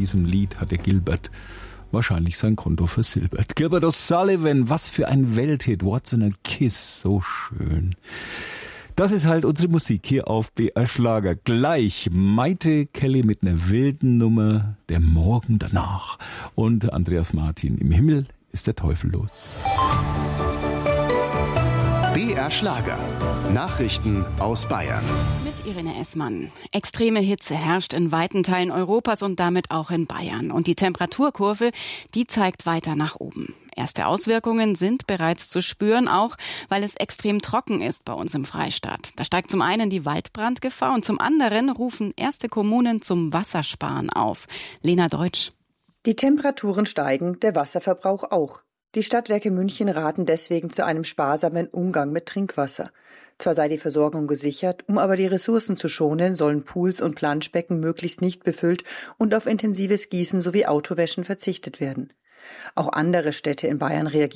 diesem Lied hat der Gilbert wahrscheinlich sein Konto versilbert. Gilbert O'Sullivan, was für ein Welthit. What's in a Kiss, so schön. Das ist halt unsere Musik hier auf BR Schlager. Gleich Maite Kelly mit einer wilden Nummer, Der Morgen danach. Und Andreas Martin, Im Himmel ist der Teufel los. BR Schlager. Nachrichten aus Bayern. Mit Irene Essmann. Extreme Hitze herrscht in weiten Teilen Europas und damit auch in Bayern. Und die Temperaturkurve, die zeigt weiter nach oben. Erste Auswirkungen sind bereits zu spüren, auch weil es extrem trocken ist bei uns im Freistaat. Da steigt zum einen die Waldbrandgefahr und zum anderen rufen erste Kommunen zum Wassersparen auf. Lena Deutsch. Die Temperaturen steigen, der Wasserverbrauch auch. Die Stadtwerke München raten deswegen zu einem sparsamen Umgang mit Trinkwasser. Zwar sei die Versorgung gesichert, um aber die Ressourcen zu schonen, sollen Pools und Planschbecken möglichst nicht befüllt und auf intensives Gießen sowie Autowäschen verzichtet werden. Auch andere Städte in Bayern reagieren